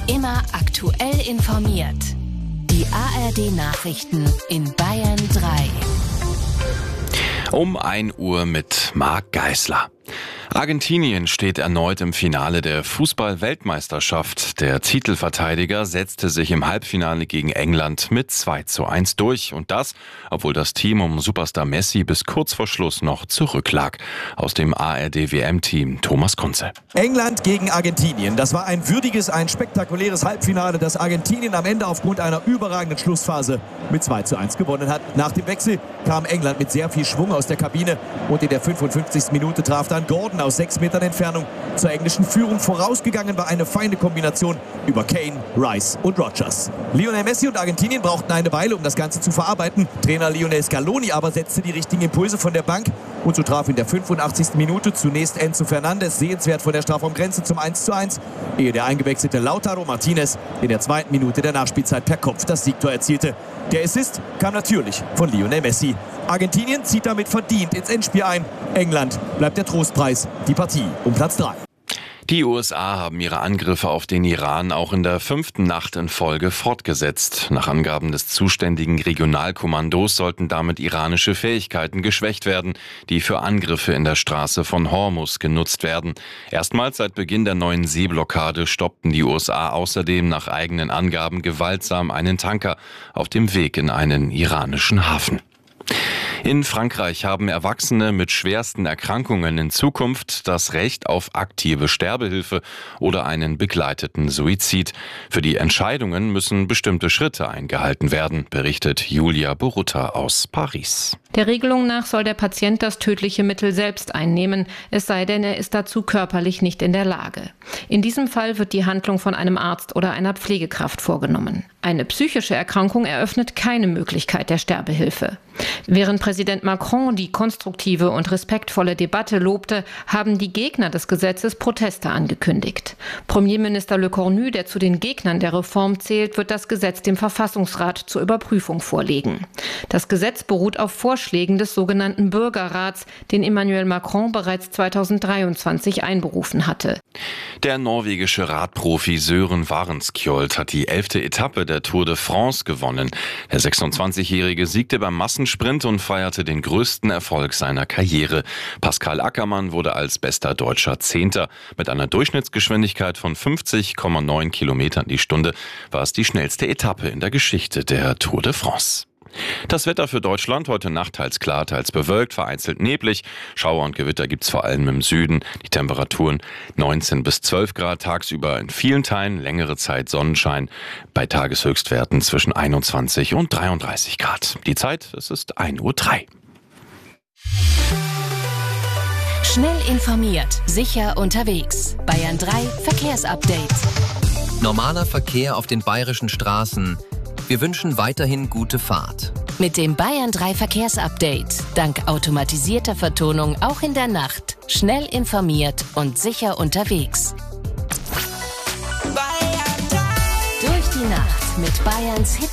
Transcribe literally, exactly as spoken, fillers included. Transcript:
Immer aktuell informiert. Die A R D-Nachrichten in Bayern drei. Um ein Uhr mit Marc Geisler. Argentinien steht erneut im Finale der Fußball-Weltmeisterschaft. Der Titelverteidiger setzte sich im Halbfinale gegen England mit zwei zu eins durch. Und das, obwohl das Team um Superstar Messi bis kurz vor Schluss noch zurücklag. Aus dem A R D-W M-Team Thomas Kunze. England gegen Argentinien. Das war ein würdiges, ein spektakuläres Halbfinale, das Argentinien am Ende aufgrund einer überragenden Schlussphase mit zwei zu eins gewonnen hat. Nach dem Wechsel kam England mit sehr viel Schwung aus der Kabine und in der fünfundfünfzigsten Minute traf dann Gordon aus sechs Metern Entfernung zur englischen Führung. Vorausgegangen war eine feine Kombination über Kane, Rice und Rodgers. Lionel Messi und Argentinien brauchten eine Weile, um das Ganze zu verarbeiten. Trainer Lionel Scaloni aber setzte die richtigen Impulse von der Bank und so traf in der fünfundachtzigsten Minute zunächst Enzo Fernandes sehenswert vor der Strafraumgrenze zum eins zu eins, ehe der eingewechselte Lautaro Martinez in der zweiten Minute der Nachspielzeit per Kopf das Siegtor erzielte. Der Assist kam natürlich von Lionel Messi. Argentinien zieht damit verdient ins Endspiel ein. England bleibt der Trostpreis, die Partie um Platz drei. Die U S A haben ihre Angriffe auf den Iran auch in der fünften Nacht in Folge fortgesetzt. Nach Angaben des zuständigen Regionalkommandos sollten damit iranische Fähigkeiten geschwächt werden, die für Angriffe in der Straße von Hormuz genutzt werden. Erstmals seit Beginn der neuen Seeblockade stoppten die U S A außerdem nach eigenen Angaben gewaltsam einen Tanker auf dem Weg in einen iranischen Hafen. In Frankreich haben Erwachsene mit schwersten Erkrankungen in Zukunft das Recht auf aktive Sterbehilfe oder einen begleiteten Suizid. Für die Entscheidungen müssen bestimmte Schritte eingehalten werden, berichtet Julia Borutta aus Paris. Der Regelung nach soll der Patient das tödliche Mittel selbst einnehmen, es sei denn, er ist dazu körperlich nicht in der Lage. In diesem Fall wird die Handlung von einem Arzt oder einer Pflegekraft vorgenommen. Eine psychische Erkrankung eröffnet keine Möglichkeit der Sterbehilfe. Während Präsident Macron die konstruktive und respektvolle Debatte lobte, haben die Gegner des Gesetzes Proteste angekündigt. Premierminister Le Cornu, der zu den Gegnern der Reform zählt, wird das Gesetz dem Verfassungsrat zur Überprüfung vorlegen. Das Gesetz beruht auf Vorschlägen des sogenannten Bürgerrats, den Emmanuel Macron bereits zweitausenddreiundzwanzig einberufen hatte. Der norwegische Radprofi Søren Varenskjold hat die elfte Etappe der Tour de France gewonnen. Der sechsundzwanzigjährige siegte beim Massensprint und feierte den größten Erfolg seiner Karriere. Pascal Ackermann wurde als bester Deutscher Zehnter. Mit einer Durchschnittsgeschwindigkeit von fünfzig Komma neun Kilometern die Stunde war es die schnellste Etappe in der Geschichte der Tour de France. Das Wetter für Deutschland: heute Nacht teils klar, teils bewölkt, vereinzelt neblig. Schauer und Gewitter gibt's vor allem im Süden. Die Temperaturen neunzehn bis zwölf Grad, tagsüber in vielen Teilen längere Zeit Sonnenschein. Bei Tageshöchstwerten zwischen einundzwanzig und dreiunddreißig Grad. Die Zeit, es ist ein Uhr drei. Schnell informiert, sicher unterwegs. Bayern drei Verkehrsupdate. Normaler Verkehr auf den bayerischen Straßen. Wir wünschen weiterhin gute Fahrt. Mit dem Bayern drei Verkehrsupdate. Dank automatisierter Vertonung auch in der Nacht. Schnell informiert und sicher unterwegs. Durch die Nacht mit Bayerns Hit